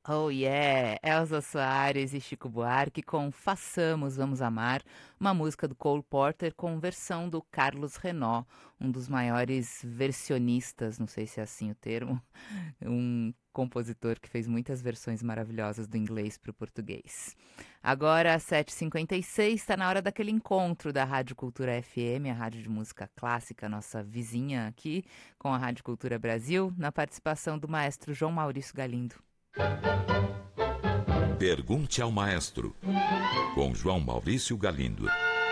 Oh yeah! Elza Soares e Chico Buarque com Façamos, Vamos Amar, uma música do Cole Porter com versão do Carlos Renaud, um dos maiores versionistas, não sei se é assim o termo, um compositor que fez muitas versões maravilhosas do inglês para o português. Agora, às 7h56, está na hora daquele encontro da Rádio Cultura FM, a rádio de música clássica, nossa vizinha aqui, com a Rádio Cultura Brasil, na participação do maestro João Maurício Galindo. Pergunte ao Maestro, com João Maurício Galindo.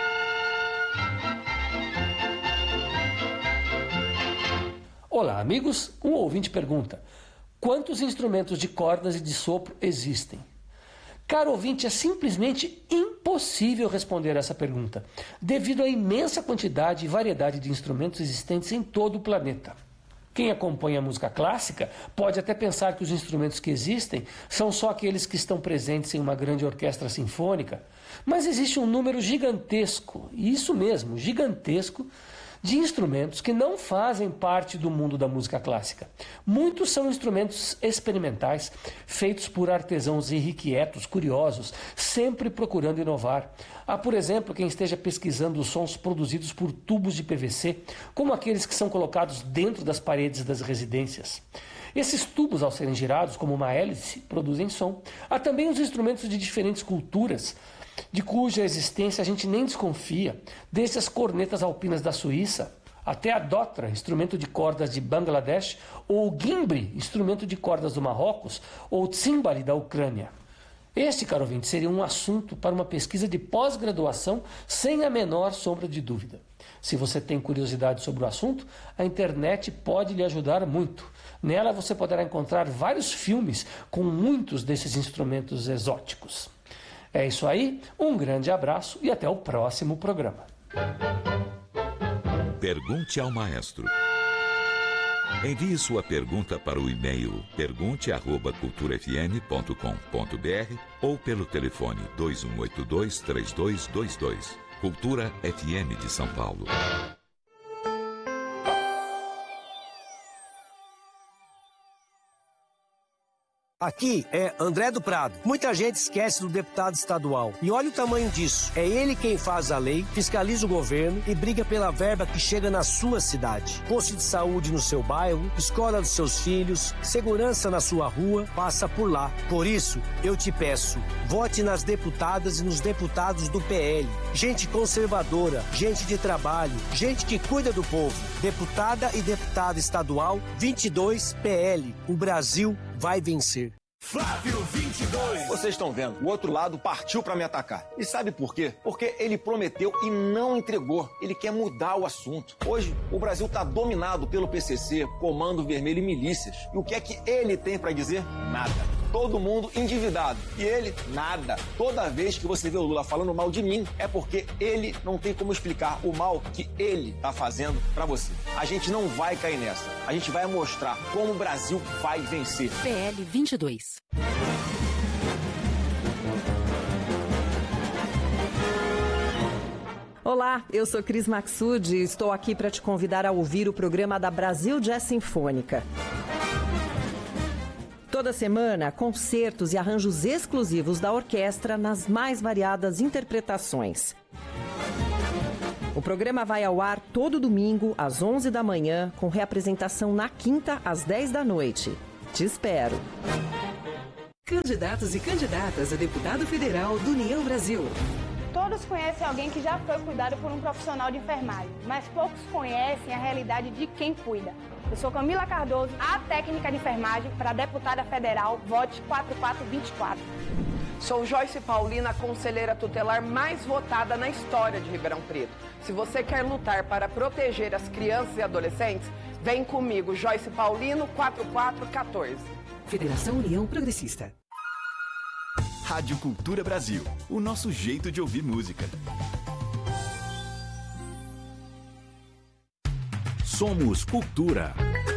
Olá, amigos. Um ouvinte pergunta: quantos instrumentos de cordas e de sopro existem? Caro ouvinte, é simplesmente impossível responder essa pergunta, devido à imensa quantidade e variedade de instrumentos existentes em todo o planeta. Quem acompanha a música clássica pode até pensar que os instrumentos que existem são só aqueles que estão presentes em uma grande orquestra sinfônica, mas existe um número gigantesco, e isso mesmo, gigantesco, de instrumentos que não fazem parte do mundo da música clássica. Muitos são instrumentos experimentais, feitos por artesãos irrequietos, curiosos, sempre procurando inovar. Há, por exemplo, quem esteja pesquisando os sons produzidos por tubos de PVC, como aqueles que são colocados dentro das paredes das residências. Esses tubos, ao serem girados como uma hélice, produzem som. Há também os instrumentos de diferentes culturas, de cuja existência a gente nem desconfia, desde as cornetas alpinas da Suíça, até a Dotra, instrumento de cordas de Bangladesh, ou o Gimbri, instrumento de cordas do Marrocos, ou o Tsimbali da Ucrânia. Este, caro ouvinte, seria um assunto para uma pesquisa de pós-graduação sem a menor sombra de dúvida. Se você tem curiosidade sobre o assunto, a internet pode lhe ajudar muito. Nela você poderá encontrar vários filmes com muitos desses instrumentos exóticos. É isso aí, um grande abraço e até o próximo programa. Pergunte ao Maestro. Envie sua pergunta para o e-mail pergunte@culturafm.com.br ou pelo telefone 2182-3222. Cultura FM de São Paulo. Aqui é André do Prado. Muita gente esquece do deputado estadual. E olha o tamanho disso. É ele quem faz a lei, fiscaliza o governo e briga pela verba que chega na sua cidade. Posto de saúde no seu bairro, escola dos seus filhos, segurança na sua rua, passa por lá. Por isso, eu te peço, vote nas deputadas e nos deputados do PL. Gente conservadora, gente de trabalho, gente que cuida do povo. Deputada e deputado estadual, 22 PL. O Brasil vai vencer. Flávio 22. Vocês estão vendo, o outro lado partiu pra me atacar. E sabe por quê? Porque ele prometeu e não entregou. Ele quer mudar o assunto. Hoje, o Brasil tá dominado pelo PCC, Comando Vermelho e milícias. E o que é que ele tem pra dizer? Nada. Todo mundo endividado. E ele, nada. Toda vez que você vê o Lula falando mal de mim, é porque ele não tem como explicar o mal que ele tá fazendo pra você. A gente não vai cair nessa. A gente vai mostrar como o Brasil vai vencer. PL 22. Olá, eu sou Cris Maxud e estou aqui para te convidar a ouvir o programa da Brasil Jazz Sinfônica. Toda semana, concertos e arranjos exclusivos da orquestra nas mais variadas interpretações. O programa vai ao ar todo domingo, às 11 da manhã, com reapresentação na quinta, às 10 da noite. Te espero. Candidatos e candidatas a deputado federal do União Brasil. Todos conhecem alguém que já foi cuidado por um profissional de enfermagem, mas poucos conhecem a realidade de quem cuida. Eu sou Camila Cardoso, a técnica de enfermagem para deputada federal, vote 4424. Sou Joyce Paulina, a conselheira tutelar mais votada na história de Ribeirão Preto. Se você quer lutar para proteger as crianças e adolescentes, vem comigo, Joyce Paulino, 4414. Federação União Progressista. Rádio Cultura Brasil, o nosso jeito de ouvir música. Somos Cultura.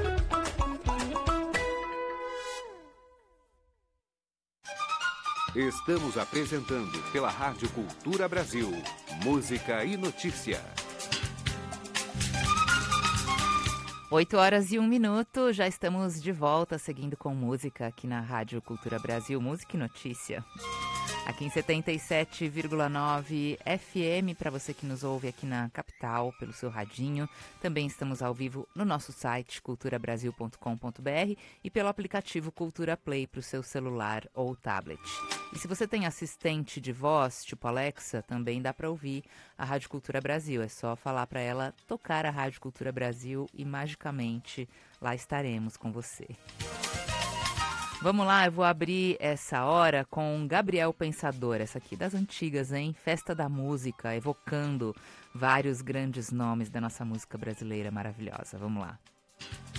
Estamos apresentando pela Rádio Cultura Brasil, música e notícia. 8h01, já estamos de volta, seguindo com música aqui na Rádio Cultura Brasil, Música e Notícia. Aqui em 77,9 FM, para você que nos ouve aqui na capital, pelo seu radinho. Também estamos ao vivo no nosso site, culturabrasil.com.br, e pelo aplicativo Cultura Play para o seu celular ou tablet. E se você tem assistente de voz, tipo Alexa, também dá para ouvir a Rádio Cultura Brasil. É só falar para ela tocar a Rádio Cultura Brasil e magicamente lá estaremos com você. Vamos lá, eu vou abrir essa hora com Gabriel Pensador, essa aqui das antigas, hein? Festa da Música, evocando vários grandes nomes da nossa música brasileira maravilhosa. Vamos lá.